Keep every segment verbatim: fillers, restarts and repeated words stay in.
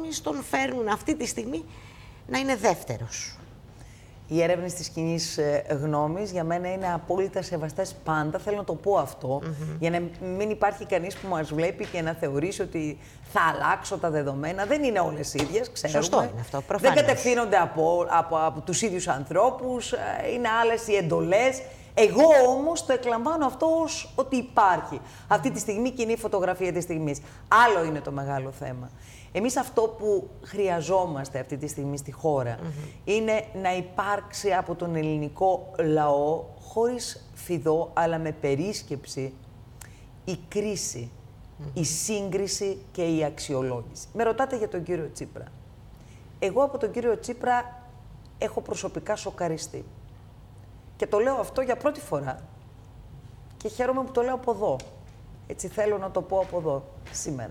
γνώμης τον φέρνουν αυτή τη στιγμή να είναι δεύτερος. Οι έρευνες της κοινής γνώμης για μένα είναι απόλυτα σεβαστές πάντα. Θέλω να το πω αυτό, mm-hmm. για να μην υπάρχει κανείς που μας βλέπει και να θεωρήσει ότι θα αλλάξω τα δεδομένα. Δεν είναι όλες ίδιες, ξέρουμε. Σωστό είναι αυτό, προφανώς. Δεν κατευθύνονται από, από, από τους ίδιους ανθρώπους, είναι άλλες οι εντολές. Εγώ όμως το εκλαμβάνω αυτό ως ότι υπάρχει. Αυτή τη στιγμή κοινή φωτογραφία της στιγμής. Άλλο είναι το μεγάλο θέμα. Εμείς αυτό που χρειαζόμαστε αυτή τη στιγμή στη χώρα mm-hmm. είναι να υπάρξει από τον ελληνικό λαό, χωρίς φιδό, αλλά με περίσκεψη, η κρίση, mm-hmm. η σύγκριση και η αξιολόγηση. Με ρωτάτε για τον κύριο Τσίπρα. Εγώ από τον κύριο Τσίπρα έχω προσωπικά σοκαριστεί. Και το λέω αυτό για πρώτη φορά. Και χαίρομαι που το λέω από εδώ. Έτσι θέλω να το πω από εδώ σήμερα.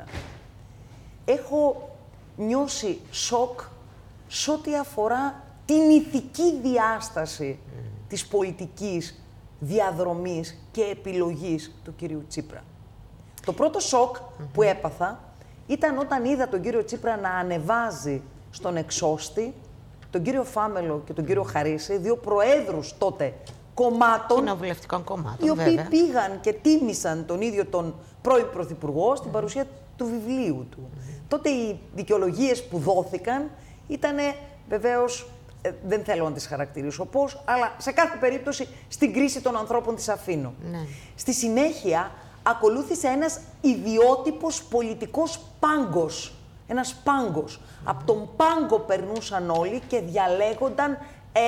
Έχω νιώσει σοκ σε ό,τι αφορά την ηθική διάσταση mm. της πολιτικής διαδρομής και επιλογής του κυρίου Τσίπρα. Το πρώτο σοκ mm-hmm. που έπαθα ήταν όταν είδα τον κύριο Τσίπρα να ανεβάζει στον εξώστη τον κύριο Φάμελο και τον κύριο Χαρίση, δύο προέδρους τότε κομμάτων, κοινοβουλευτικών κομμάτων, οι οποίοι βέβαια. πήγαν και τίμησαν τον ίδιο τον πρώην Πρωθυπουργό στην mm. παρουσία του βιβλίου του. Mm. Τότε οι δικαιολογίες που δόθηκαν ήταν βεβαίως, ε, δεν θέλω να τις χαρακτηρίσω πώς, αλλά σε κάθε περίπτωση στην κρίση των ανθρώπων της αφήνω. Mm. Στη συνέχεια ακολούθησε ένας ιδιότυπος πολιτικός πάγκος. Ένας πάγκος. Mm. Από τον πάγκο περνούσαν όλοι και διαλέγονταν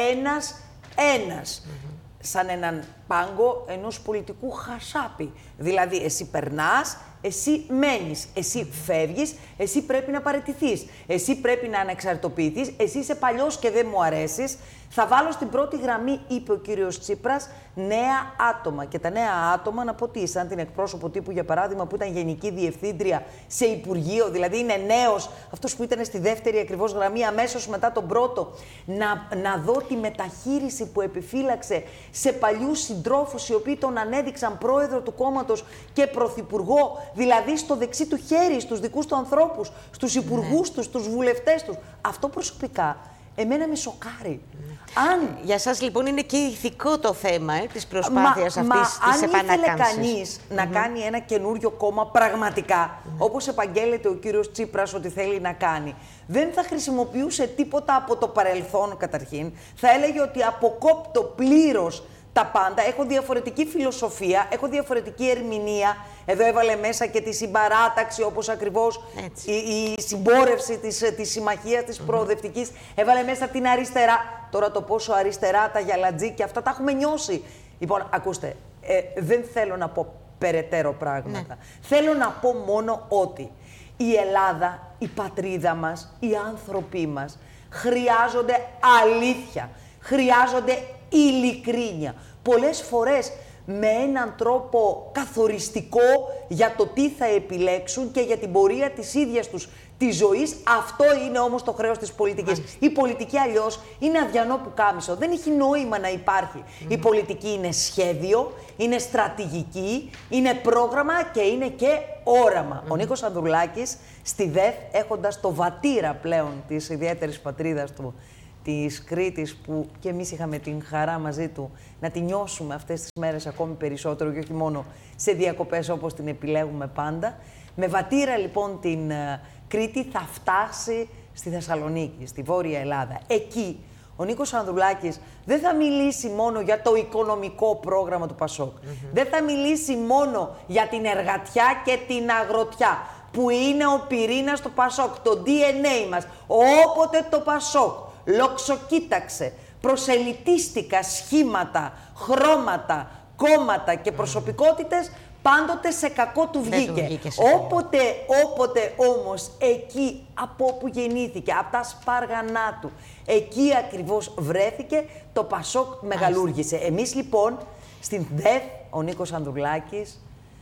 ένας-ένας. Mm. Σαν έναν πάγκο ενός πολιτικού χασάπι. Δηλαδή, εσύ περνάς, εσύ μένεις, εσύ φεύγεις, εσύ πρέπει να παραιτηθείς, εσύ πρέπει να ανεξαρτητοποιηθείς, εσύ είσαι παλιός και δεν μου αρέσεις. Θα βάλω στην πρώτη γραμμή, είπε ο κύριος Τσίπρας, νέα άτομα. Και τα νέα άτομα, να πω τι, σαν την εκπρόσωπο τύπου, για παράδειγμα, που ήταν γενική διευθύντρια σε υπουργείο, δηλαδή είναι νέος, αυτός που ήταν στη δεύτερη ακριβώς γραμμή, αμέσως μετά τον πρώτο, να, να δω τη μεταχείριση που επιφύλαξε σε παλιούς συντρόφους, οι οποίοι τον ανέδειξαν πρόεδρο του κόμματος και πρωθυπουργό, δηλαδή στο δεξί του χέρι, στους δικούς του ανθρώπους, στους υπουργούς ναι. τους, στους βουλευτές τους. Αυτό προσωπικά εμένα με σοκάρει. Αν... Για σας λοιπόν είναι και ηθικό το θέμα ε, της προσπάθειας μα, αυτής μα, της επανάκαμψης. Αν ήθελε κανείς mm-hmm. να κάνει ένα καινούριο κόμμα πραγματικά, mm-hmm. όπως επαγγέλλεται ο κύριος Τσίπρας ότι θέλει να κάνει, δεν θα χρησιμοποιούσε τίποτα από το παρελθόν καταρχήν. Θα έλεγε ότι αποκόπτω πλήρως τα πάντα, έχω διαφορετική φιλοσοφία, έχω διαφορετική ερμηνεία. Εδώ έβαλε μέσα και τη συμπαράταξη, όπως ακριβώς η, η συμπόρευση της, της συμμαχίας της mm-hmm. προοδευτικής. Έβαλε μέσα την αριστερά. Τώρα το πόσο αριστερά, τα γιαλατζή αυτά τα έχουμε νιώσει. Λοιπόν, ακούστε, ε, δεν θέλω να πω περαιτέρω πράγματα. Ναι. Θέλω να πω μόνο ότι η Ελλάδα, η πατρίδα μας, οι άνθρωποι μας χρειάζονται αλήθεια, χρειάζονται ειλικρίνεια. Πολλές φορές με έναν τρόπο καθοριστικό για το τι θα επιλέξουν και για την πορεία της ίδιας τους της ζωής. Αυτό είναι όμως το χρέος της πολιτικής. Μάλιστα. Η πολιτική αλλιώς είναι αδιανό πουκάμισο. Δεν έχει νόημα να υπάρχει. Mm. Η πολιτική είναι σχέδιο, είναι στρατηγική, είναι πρόγραμμα και είναι και όραμα. Mm. Ο Νίκος Ανδρουλάκης στη ΔΕΘ, έχοντας το βατήρα πλέον της ιδιαίτερης πατρίδας του, της Κρήτης, που και εμείς είχαμε την χαρά μαζί του να τη νιώσουμε αυτές τις μέρες ακόμη περισσότερο και όχι μόνο σε διακοπές όπως την επιλέγουμε πάντα. Με βατήρα λοιπόν την uh, Κρήτη θα φτάσει στη Θεσσαλονίκη, στη Βόρεια Ελλάδα. Εκεί ο Νίκος Ανδρουλάκης δεν θα μιλήσει μόνο για το οικονομικό πρόγραμμα του Πασόκ. Mm-hmm. Δεν θα μιλήσει μόνο για την εργατιά και την αγροτιά, που είναι ο πυρήνας του Πασόκ, το ντι εν έι μας. Όποτε το Πασόκ λοξοκοίταξε προσελητίστικα σχήματα, χρώματα, κόμματα και προσωπικότητες, πάντοτε σε κακό του βγήκε. βγήκε όποτε, όποτε όμως εκεί από όπου γεννήθηκε, από τα σπάργανά του, εκεί ακριβώς βρέθηκε, το Πασόκ μεγαλούργησε. Εμείς λοιπόν στην ΔΕΘ, ο Νίκος Ανδρουλάκης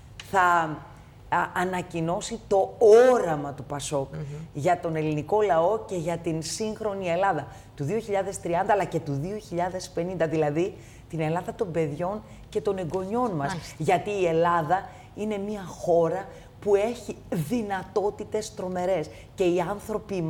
θα α, ανακοινώσει το όραμα του Πασόκ mm-hmm. για τον ελληνικό λαό και για την σύγχρονη Ελλάδα του δύο χιλιάδες τριάντα αλλά και του δύο χιλιάδες πενήντα, δηλαδή την Ελλάδα των παιδιών και των εγγονιών μας. Μάλιστα. Γιατί η Ελλάδα είναι μια χώρα που έχει δυνατότητες τρομερές και οι άνθρωποι